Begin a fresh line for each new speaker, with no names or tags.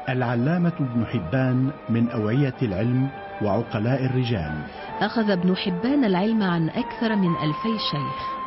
العلامة ابن حبان من أوعية العلم وعقلاء الرجال.
أخذ ابن حبان العلم عن أكثر من 2000 شيخ.